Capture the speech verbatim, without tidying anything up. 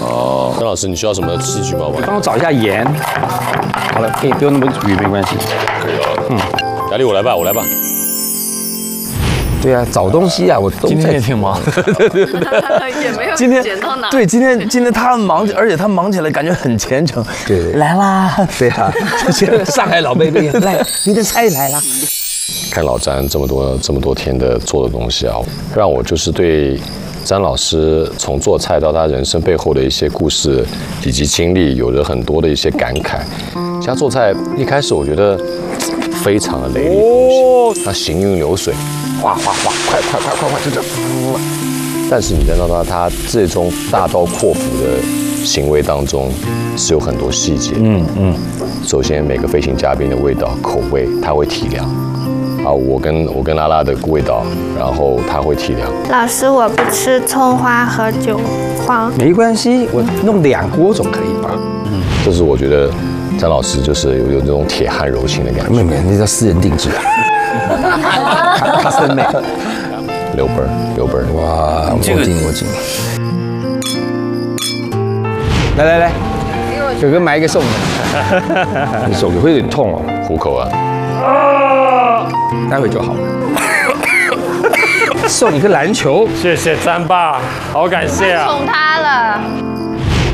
哦，张老师，你需要什么器具吗？我帮我找一下盐。好了，可以不用那么匀，没关系。 可以了。嗯，雅丽，我来吧，我来吧。 对啊，找东西啊，我都今天也挺忙。 对对对， 也没有今天捡到哪。 对，今天今天他忙，而且他忙起来感觉很虔诚。对，来啦，对啊，就上海老贝贝来，你的菜来啦。 看老詹这么多这么多天的做的东西啊，让我就是对詹老师从做菜到他人生背后的一些故事以及经历，有了很多的一些感慨。其实他做菜一开始我觉得非常的雷厉风行，他行云流水，哗哗哗，快快快快快，就这样。但是你看到他他这种大刀阔斧的行为当中，是有很多细节。嗯嗯。首先每个飞行嘉宾的味道口味他会体谅。啊，我跟我跟拉拉的味道，然后他会体谅。 老师，我不吃葱花和韭黄。 没关系，我弄两锅总可以吧？ 嗯，就是我觉得张老师就是有有这种铁汉柔情的感觉。 没没，那叫私人定制啊。卡森美， 六本六本， 哇，我敬我敬。来来来，哥哥买一个送的。你手会有点痛哦， 虎口啊。 待会就好了。送你个篮球， 谢谢詹爸，好感谢啊！ 宠他了。